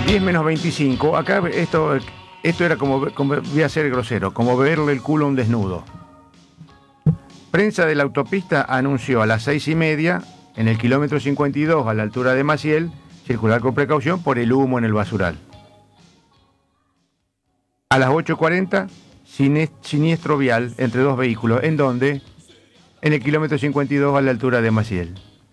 10 menos 25. Acá esto era como, voy a ser grosero, como verle el culo a un desnudo. Prensa de la autopista anunció a las 6:30 en el kilómetro 52 a la altura de Maciel, circular con precaución por el humo en el basural. A las 8:40, siniestro vial entre dos vehículos. ¿En dónde? En el kilómetro 52 a la altura de Maciel.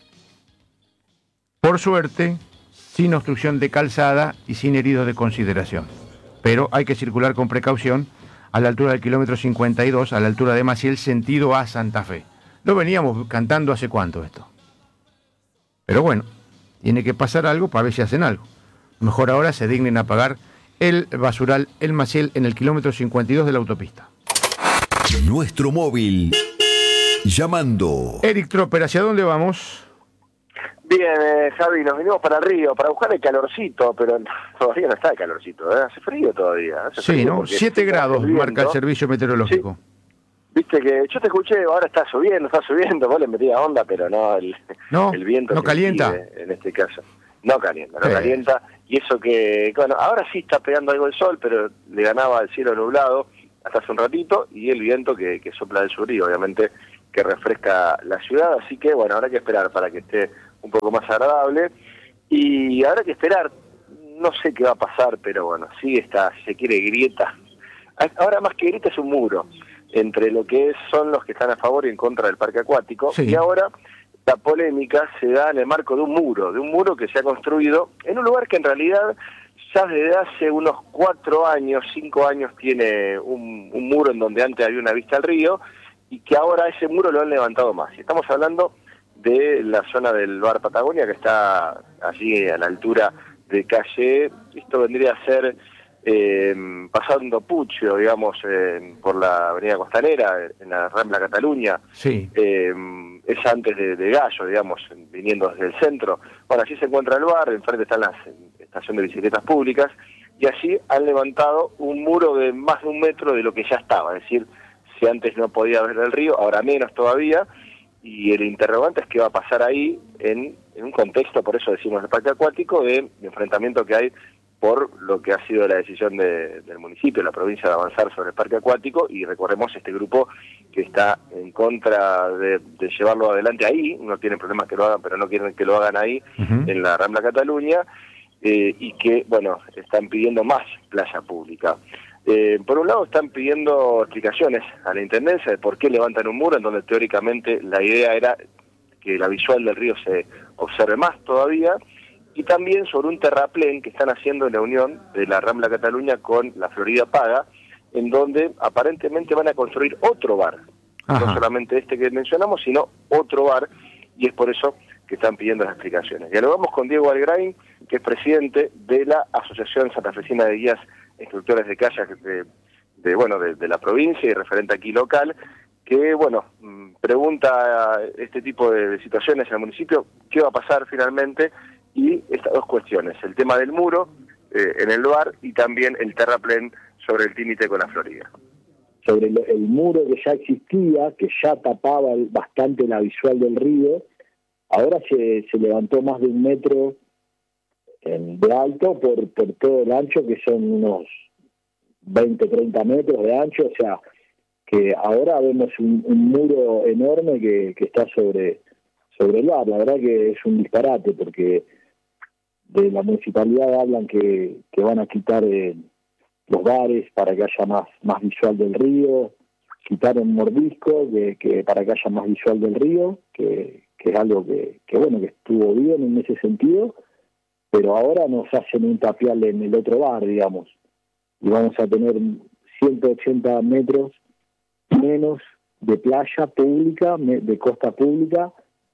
Por suerte, sin obstrucción de calzada y sin heridos de consideración. Pero hay que circular con precaución a la altura del kilómetro 52, a la altura de Maciel, sentido a Santa Fe. Lo veníamos cantando hace cuánto esto. Pero bueno, tiene que pasar algo para ver si hacen algo. Mejor ahora se dignen a pagar el basural, el Maciel, en el kilómetro 52 de la autopista. Nuestro móvil. Llamando. Eric Tropper, ¿hacia dónde vamos? Bien, Javi, nos venimos para el río para buscar el calorcito, pero todavía no está el calorcito, ¿eh? Hace frío todavía. Hace sí, frío ¿no? 7 grados marca el servicio meteorológico. Sí. Viste que yo te escuché, ahora está subiendo, vos le metías onda, pero no, el viento no calienta. En este caso. No calienta. Y eso que, bueno, ahora sí está pegando algo el sol, pero le ganaba el cielo nublado hasta hace un ratito, y el viento que sopla del sur y obviamente que refresca la ciudad, así que bueno, habrá que esperar para que esté un poco más agradable, y habrá que esperar, no sé qué va a pasar, pero bueno, sí está, si se quiere, grieta. Ahora más que grieta es un muro, entre lo que son los que están a favor y en contra del parque acuático, sí. Y ahora la polémica se da en el marco de un muro que se ha construido en un lugar que en realidad ya desde hace unos 4 años, 5 años tiene un muro en donde antes había una vista al río, y que ahora ese muro lo han levantado más. Y estamos hablando de la zona del Bar Patagonia, que está allí a la altura de calle, esto vendría a ser pasando Puccio, digamos, por la avenida Costanera, en la Rambla Cataluña. Sí. Es antes de Gallo, digamos, viniendo desde el centro. Bueno, allí se encuentra el bar, enfrente está la estación de bicicletas públicas, y allí han levantado un muro de más de 1 metro de lo que ya estaba, es decir, si antes no podía ver el río, ahora menos todavía, y el interrogante es qué va a pasar ahí en un contexto, por eso decimos el parque acuático, de enfrentamiento que hay por lo que ha sido la decisión del municipio, la provincia, de avanzar sobre el parque acuático, y recordemos este grupo que está en contra de llevarlo adelante ahí, no tienen problemas que lo hagan, pero no quieren que lo hagan ahí, en la Rambla Cataluña, y que, bueno, están pidiendo más playa pública. Por un lado están pidiendo explicaciones a la Intendencia de por qué levantan un muro en donde teóricamente la idea era que la visual del río se observe más todavía, y también sobre un terraplén que están haciendo en la unión de la Rambla Cataluña con la Florida Paga, en donde aparentemente van a construir otro bar. Ajá. No solamente este que mencionamos, sino otro bar, y es por eso que están pidiendo las explicaciones. Dialogamos con Diego Algrain, que es presidente de la Asociación Santafesina de Guías Instructores de Kayak de la provincia y referente aquí local, que bueno, pregunta este tipo de situaciones en el municipio, qué va a pasar finalmente, y estas dos cuestiones, el tema del muro en el bar y también el terraplén sobre el límite con la Florida. Sobre el muro que ya existía, que ya tapaba bastante la visual del río, ahora se levantó más de 1 metro de alto por todo el ancho, que son unos 20-30 metros de ancho, o sea, que ahora vemos un muro enorme que está sobre el bar. La verdad que es un disparate, porque de la municipalidad hablan que van a quitar los bares para que haya más visual del río, quitaron mordisco que para que haya más visual del río, que es algo que bueno, que estuvo bien en ese sentido, pero ahora nos hacen un tapial en el otro bar, digamos, y vamos a tener 180 metros menos de playa pública, de costa pública,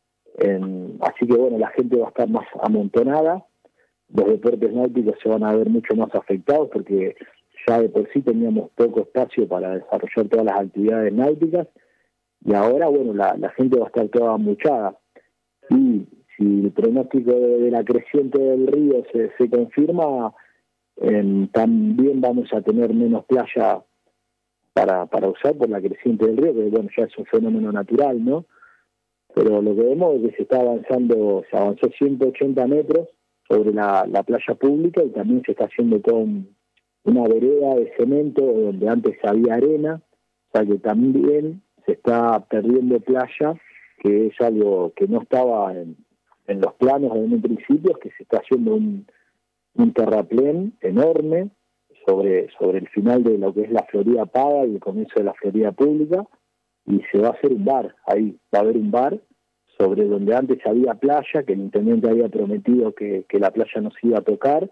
así que bueno, la gente va a estar más amontonada, los deportes náuticos se van a ver mucho más afectados, porque ya de por sí teníamos poco espacio para desarrollar todas las actividades náuticas, y ahora, bueno, la gente va a estar toda amuchada, y si el pronóstico de la creciente del río se confirma, también vamos a tener menos playa para usar por la creciente del río, que bueno, ya es un fenómeno natural, ¿no? Pero lo que vemos es que se avanzó 180 metros sobre la playa pública, y también se está haciendo toda una vereda de cemento donde antes había arena, o sea que también se está perdiendo playa, que es algo que no estaba en los planos en un principio, es que se está haciendo un terraplén enorme sobre el final de lo que es la Florida Paga y el comienzo de la Florida Pública, y se va a hacer un bar, ahí va a haber un bar sobre donde antes había playa, que el intendente había prometido que la playa no se iba a tocar.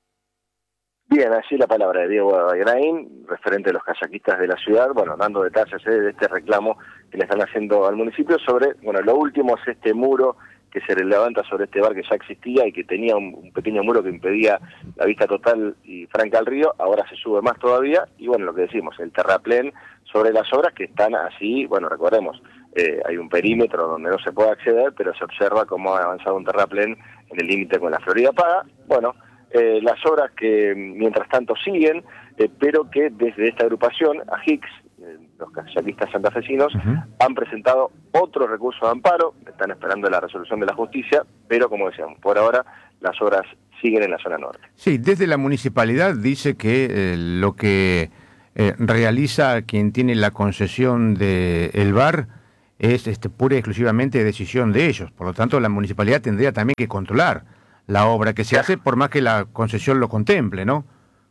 Bien, así la palabra de Diego Agrain, referente de los kayakistas de la ciudad, bueno, dando detalles de este reclamo que le están haciendo al municipio sobre, bueno, lo último es este muro que se levanta sobre este bar que ya existía y que tenía un pequeño muro que impedía la vista total y franca al río, ahora se sube más todavía, y bueno, lo que decimos, el terraplén sobre las obras que están así, bueno, recordemos, hay un perímetro donde no se puede acceder, pero se observa cómo ha avanzado un terraplén en el límite con la Florida Paga, bueno, las obras que mientras tanto siguen, pero que desde esta agrupación, AJICS, los kayakistas santafesinos, han presentado otro recurso de amparo, están esperando la resolución de la justicia, pero como decíamos, por ahora las obras siguen en la zona norte. Sí, desde la municipalidad dice que lo que realiza quien tiene la concesión del bar es pura y exclusivamente decisión de ellos, por lo tanto la municipalidad tendría también que controlar la obra que se hace, por más que la concesión lo contemple, ¿no?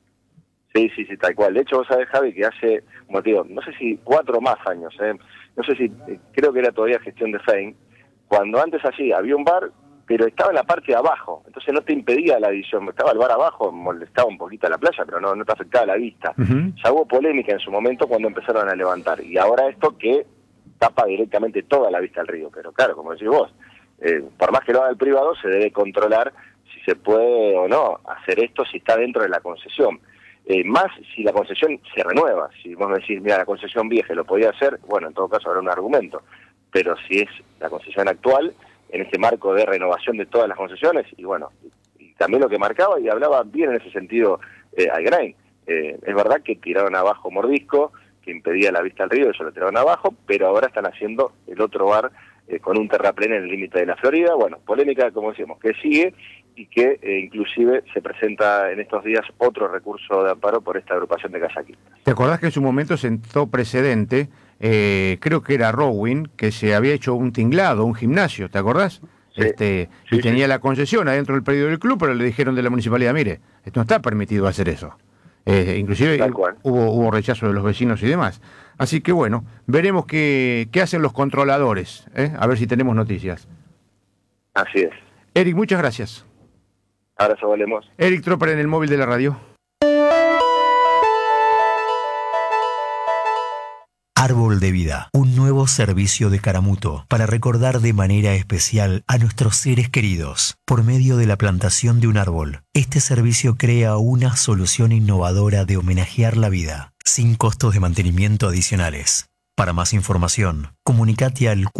Sí, tal cual. De hecho, vos sabés, Javi, que hace, como te digo, no sé si 4 más años, no sé si, creo que era todavía gestión de Fein, cuando antes allí había un bar, pero estaba en la parte de abajo, entonces no te impedía la visión, estaba el bar abajo, molestaba un poquito a la playa, pero no te afectaba la vista. Ya hubo polémica en su momento cuando empezaron a levantar, y ahora esto que tapa directamente toda la vista al río, pero claro, como decís vos, por más que lo haga el privado, se debe controlar si se puede o no hacer esto, si está dentro de la concesión. Más si la concesión se renueva, si vos me decís, mira, la concesión vieja lo podía hacer, bueno, en todo caso habrá un argumento, pero si es la concesión actual, en este marco de renovación de todas las concesiones, y bueno, y también lo que marcaba y hablaba bien en ese sentido Agrain, es verdad que tiraron abajo Mordisco, que impedía la vista al río, eso lo tiraron abajo, pero ahora están haciendo el otro bar con un terraplén en el límite de la Florida, bueno, polémica, como decíamos, que sigue, y que inclusive se presenta en estos días otro recurso de amparo por esta agrupación de kayakistas. ¿Te acordás que en su momento sentó precedente, creo que era Rowing, que se había hecho un tinglado, un gimnasio, ¿te acordás? Sí, y tenía la concesión adentro del predio del club, pero le dijeron de la municipalidad, mire, esto no está permitido hacer eso. Inclusive hubo rechazo de los vecinos y demás. Así que bueno, veremos qué hacen los controladores, a ver si tenemos noticias. Así es. Eric, muchas gracias. Abrazo, Valemos. Eric Tropper en el móvil de la radio. Árbol de Vida, un nuevo servicio de Caramuto para recordar de manera especial a nuestros seres queridos por medio de la plantación de un árbol. Este servicio crea una solución innovadora de homenajear la vida, sin costos de mantenimiento adicionales. Para más información, comunicate al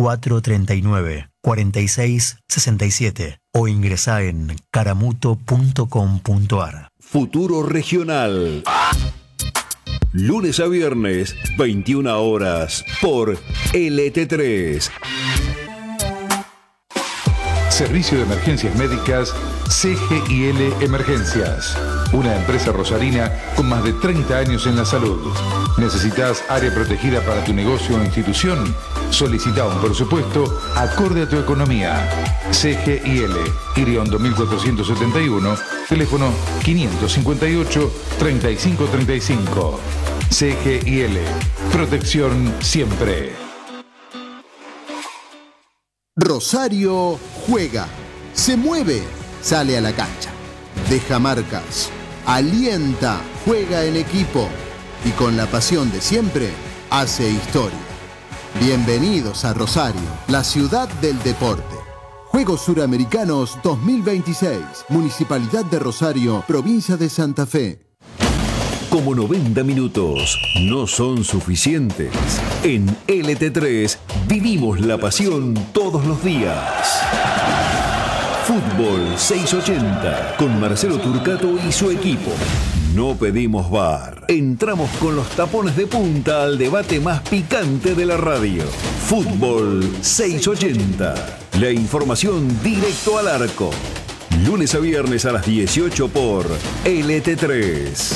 439-4667 o ingresá en caramuto.com.ar. Futuro Regional. Lunes a viernes, 21 horas, por LT3. Servicio de Emergencias Médicas CGIL Emergencias. Una empresa rosarina con más de 30 años en la salud. ¿Necesitas área protegida para tu negocio o institución? Solicita un presupuesto acorde a tu economía. CGIL, Iriondo 1471, teléfono 558-3535. CGIL, protección siempre. Rosario juega, se mueve, sale a la cancha, deja marcas, alienta, juega en equipo y con la pasión de siempre hace historia. Bienvenidos a Rosario, la ciudad del deporte. Juegos Suramericanos 2026, Municipalidad de Rosario, Provincia de Santa Fe. Como 90 minutos no son suficientes, en LT3 vivimos la pasión todos los días. Fútbol 680 con Marcelo Turcato y su equipo. No pedimos VAR. Entramos con los tapones de punta al debate más picante de la radio. Fútbol 680. La información directo al arco. Lunes a viernes a las 18 por LT3.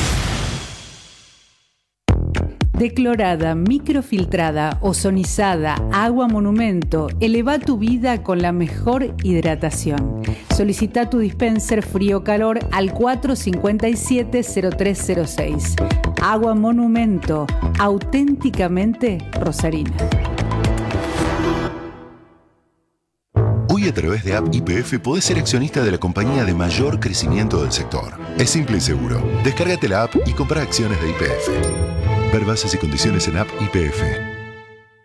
Declorada, microfiltrada, ozonizada, agua Monumento. Eleva tu vida con la mejor hidratación. Solicita tu dispenser frío-calor al 457-0306. Agua Monumento, auténticamente rosarina. Hoy a través de App YPF podés ser accionista de la compañía de mayor crecimiento del sector. Es simple y seguro. Descárgate la app y compra acciones de YPF. Ver bases y condiciones en App YPF.